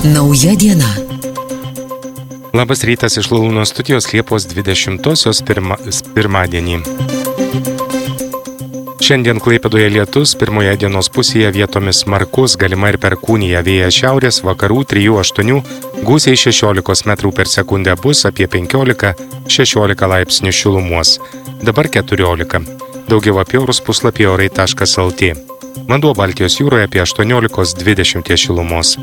Nauja diena. Labas rytas iš Lalūno studijos Liepos 20-osios pirmadienį. Šiandien Klaipėdoje lietus, pirmoje dienos pusėje vietomis smarkus, galima ir perkūnija, vėjas šiaurės, vakarų 3-8, gūsiai 16 metrų per sekundę bus apie 15-16 laipsnių šilumos. Dabar 14. Daugiau apie orus puslapyje orai.lt. Vanduo Baltijos jūroje apie 18-20 šilumos.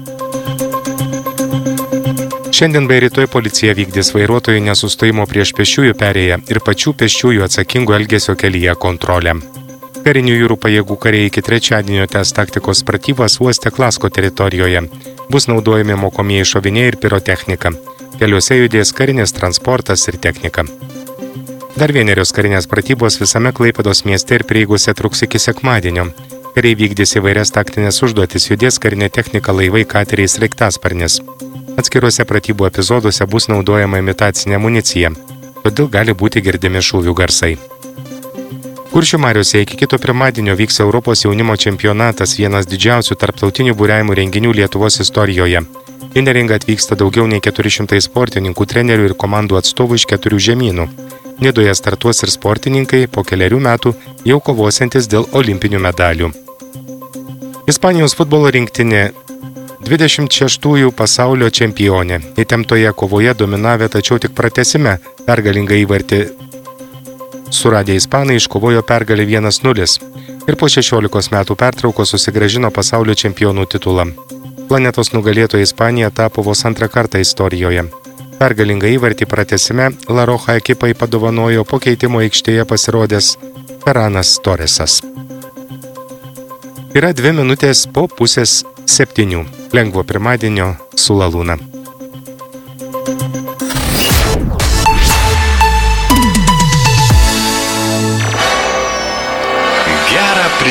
Šiandien bei rytoj policija vykdys vairuotojų nesustojimo prieš pėsčiųjų perėją ir pačių pėsčiųjų atsakingų elgesio kelyje kontrolę. Karinių jūrų pajėgų kariai iki trečiadienio tęs taktikos pratybas uoste Klasko teritorijoje. Bus naudojami mokomieji šoviniai ir pirotechnika. Keliuose judės karinis transportas ir technika. Dar vienerios karinės pratybos visame Klaipėdos mieste ir prieigose truks iki sekmadienio. Kariai vykdys įvairias taktinės užduotis, judės karinė technika, laivai, kateriai, sraigtasparnis. Atskiruose pratybų epizoduose bus naudojama imitacinė amunicija, todėl gali būti girdimi šūvių garsai. Kuršių mariose iki kito pirmadienio vyks Europos jaunimo čempionatas, vienas didžiausių tarptautinių buriavimų renginių Lietuvos istorijoje. Į neringą atvyksta daugiau nei 400 sportininkų, trenerių ir komandų atstovų iš 4 žemynų. Nidoje startuos ir sportininkai po keliarių metų jau kovosiantis dėl olimpinių medalių. Ispanijos futbolo rinktinė 26-ųjų pasaulio čempionė. Įtemptoje kovoje dominavę, tačiau tik pratęsime pergalingą įvartį suradę ispanai iškovojo pergalę 1-0 ir po 16 metų pertraukos susigrąžino pasaulio čempionų titulą. Planetos nugalėtoja Ispanija tapo vos antrą kartą istorijoje. Pergalingą įvartį pratęsime La Roja ekipai padovanojo po keitimo aikštėje pasirodęs Ferranas Torresas. Yra 2 minutės po 6:30. Lengvo pirmadienio su Lalūna.